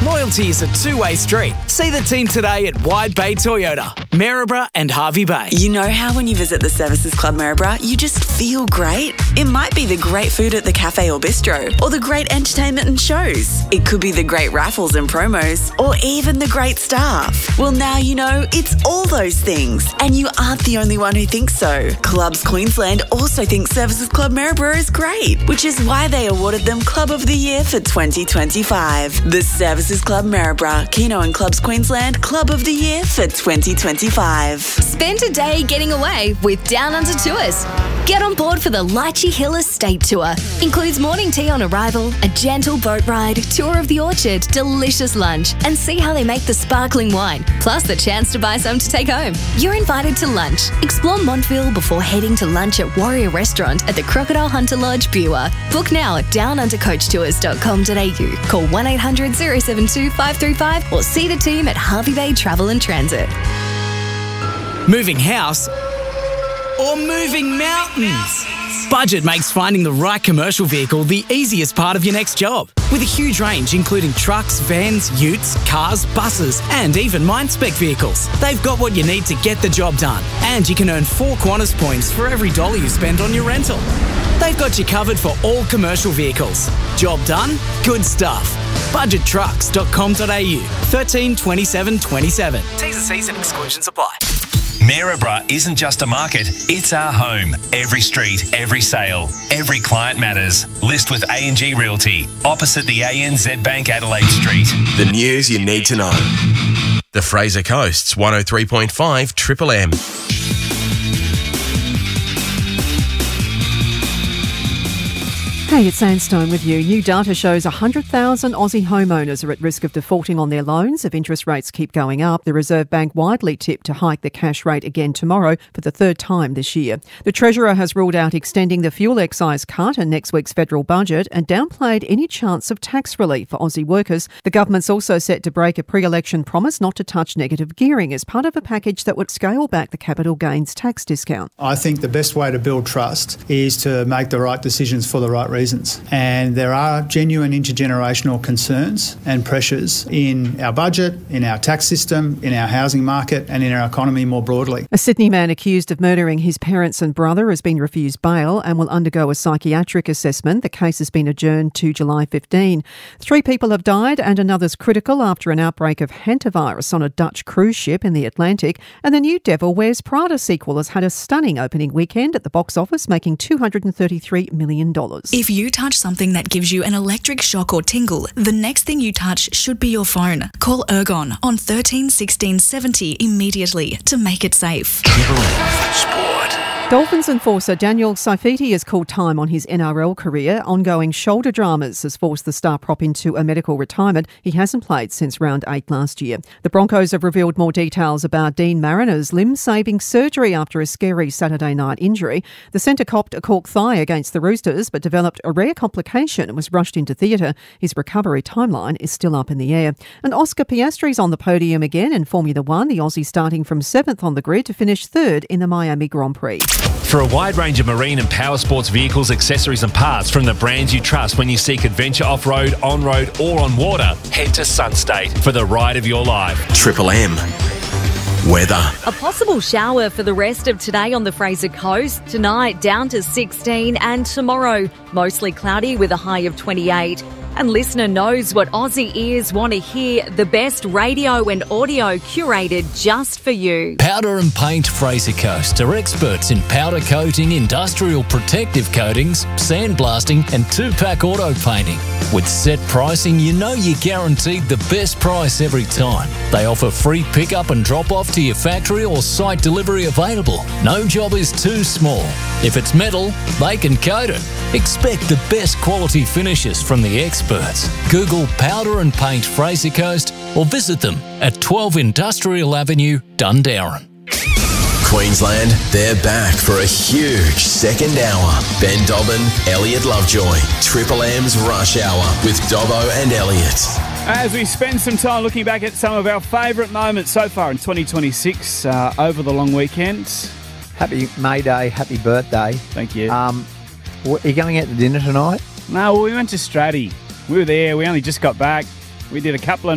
Loyalty is a two-way street. See the team today at Wide Bay Toyota, Maryborough and Harvey Bay. You know how when you visit the Services Club Maryborough, you just feel great? It might be the great food at the cafe or bistro, or the great entertainment and shows. It could be the great raffles and promos, or even the great staff. Well, now you know it's all those things, and you aren't the only one who thinks so. Clubs Queensland also think Services Club Maryborough is great, which is why they awarded them Club of the Year for 2025. The Services Club Maryborough, Keno and Clubs Queensland Club of the Year for 2025. Spend a day getting away with Down Under Tours. Get on board for the Lychee Hill Estate Tour. Includes morning tea on arrival, a gentle boat ride, tour of the orchard, delicious lunch, and see how they make the sparkling wine, plus the chance to buy some to take home. You're invited to lunch. Explore Montville before heading to lunch at Warrior Restaurant at the Crocodile Hunter Lodge, Beerwah. Book now at downundercoachtours.com.au. Call 1800 072 535 or see the team at Harvey Bay Travel and Transit. Moving house or moving mountains? Budget makes finding the right commercial vehicle the easiest part of your next job. With a huge range including trucks, vans, utes, cars, buses and even mine-spec vehicles. They've got what you need to get the job done. And you can earn 4 Qantas points for every dollar you spend on your rental. They've got you covered for all commercial vehicles. Job done? Good stuff. Budgettrucks.com.au 13 27 27. T's and C's and exclusions apply. Maryborough isn't just a market, it's our home. Every street, every sale, every client matters. List with A&G Realty, opposite the ANZ Bank Adelaide Street. The news you need to know. The Fraser Coast's 103.5 Triple M. Hey, it's Sandstone with you. New data shows 100,000 Aussie homeowners are at risk of defaulting on their loans if interest rates keep going up. The Reserve Bank widely tipped to hike the cash rate again tomorrow for the third time this year. The Treasurer has ruled out extending the fuel excise cut in next week's federal budget and downplayed any chance of tax relief for Aussie workers. The government's also set to break a pre-election promise not to touch negative gearing as part of a package that would scale back the capital gains tax discount. I think the best way to build trust is to make the right decisions for the right reasons. And there are genuine intergenerational concerns and pressures in our budget, in our tax system, in our housing market and in our economy more broadly. A Sydney man accused of murdering his parents and brother has been refused bail and will undergo a psychiatric assessment. The case has been adjourned to July 15. 3 people have died and another's critical after an outbreak of hantavirus on a Dutch cruise ship in the Atlantic. And the new Devil Wears Prada sequel has had a stunning opening weekend at the box office, making $233 million. If you touch something that gives you an electric shock or tingle, the next thing you touch should be your phone. Call Ergon on 13 16 70 immediately to make it safe. Sport. Dolphins enforcer Daniel Saifiti has called time on his NRL career. Ongoing shoulder dramas has forced the star prop into a medical retirement. He hasn't played since round 8 last year. The Broncos have revealed more details about Dean Mariner's limb-saving surgery after a scary Saturday night injury. The centre copped a cork thigh against the Roosters but developed a rare complication and was rushed into theatre. His recovery timeline is still up in the air. And Oscar Piastri's on the podium again in Formula One, the Aussie starting from 7th on the grid to finish 3rd in the Miami Grand Prix. For a wide range of marine and power sports vehicles, accessories and parts from the brands you trust when you seek adventure off-road, on-road or on water, head to Sunstate for the ride of your life. Triple M. Weather. A possible shower for the rest of today on the Fraser Coast. Tonight down to 16 and tomorrow mostly cloudy with a high of 28. And listener knows what Aussie ears want to hear. The best radio and audio curated just for you. Powder and Paint Fraser Coast are experts in powder coating, industrial protective coatings, sandblasting and 2-pack auto painting. With set pricing, you know you're guaranteed the best price every time. They offer free pickup and drop off to your factory or site delivery available. No job is too small. If it's metal, they can coat it. Expect the best quality finishes from the experts. Google Powder and Paint Fraser Coast or visit them at 12 Industrial Avenue, Dundarren. Queensland, they're back for a huge second hour. Ben Dobbin, Elliot Lovejoy. Triple M's Rush Hour with Dobbo and Elliot. As we spend some time looking back at some of our favourite moments so far in 2026 over the long weekend. Happy May Day, happy birthday. Thank you. Are you going out to dinner tonight? No, we went to Stratty. We were there. We only just got back. We did a couple of